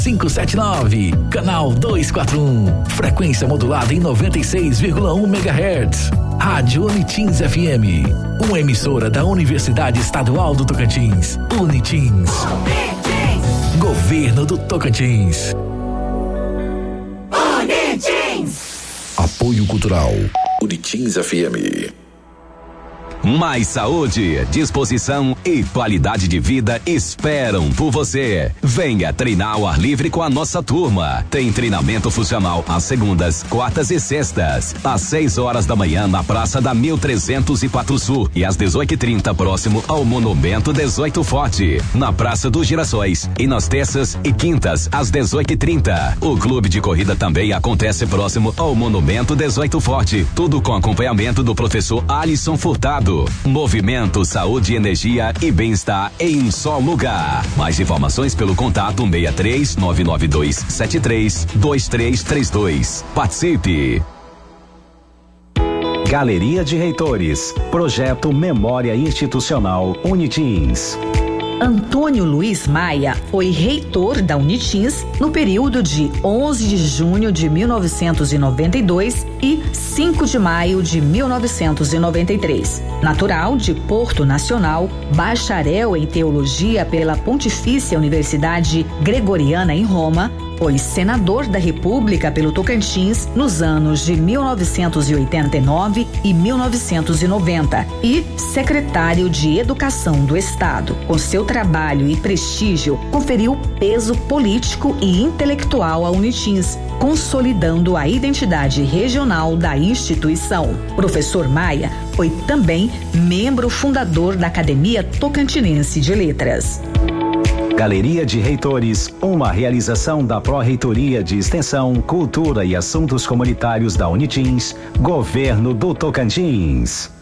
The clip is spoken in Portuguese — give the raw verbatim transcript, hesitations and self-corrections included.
cinco sete nove, canal duzentos e quarenta e um, frequência modulada em noventa e seis vírgula um megahertz. Rádio Unitins F M, uma emissora da Universidade Estadual do Tocantins, Unitins. Unitins. Governo do Tocantins. Unitins. Apoio Cultural, Unitins F M. Mais saúde, disposição e qualidade de vida esperam por você. Venha treinar ao ar livre com a nossa turma. Tem treinamento funcional às segundas, quartas e sextas, às seis horas da manhã na Praça da mil trezentos e quatro Sul e às dezoito e trinta próximo ao Monumento dezoito Forte, na Praça dos Girassóis, e nas terças e quintas às dezoito e trinta. O clube de corrida também acontece próximo ao Monumento dezoito Forte, tudo com acompanhamento do professor Alisson Furtado. Movimento, saúde, energia e bem-estar em um só lugar. Mais informações pelo contato seis três nove nove dois sete três dois três três dois. Participe. Galeria de Reitores, Projeto Memória Institucional Unitins. Antônio Luiz Maia foi reitor da Unitins no período de onze de junho de mil novecentos e noventa e dois e cinco de maio de mil novecentos e noventa e três. Natural de Porto Nacional, bacharel em teologia pela Pontifícia Universidade Gregoriana em Roma, foi senador da República pelo Tocantins nos anos de mil novecentos e oitenta e nove e mil novecentos e noventa e secretário de Educação do Estado. Com seu trabalho e prestígio, conferiu peso político e intelectual à Unitins, consolidando a identidade regional da instituição. Professor Maia foi também membro fundador da Academia Tocantinense de Letras. Galeria de Reitores, uma realização da Pró-Reitoria de Extensão, Cultura e Assuntos Comunitários da Unitins, Governo do Tocantins.